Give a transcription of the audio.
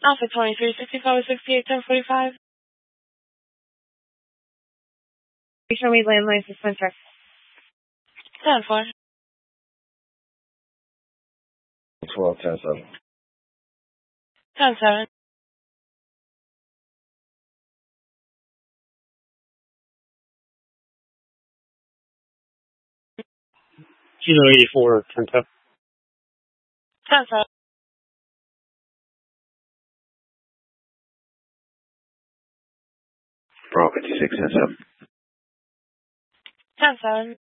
Alpha 2365 68 1045. Show me landline suspension. 10-4. 12, 10, 7. 10-7. Kilo 84, 10, 10. 10-7. Bro, 56, 10, 7. 10-7.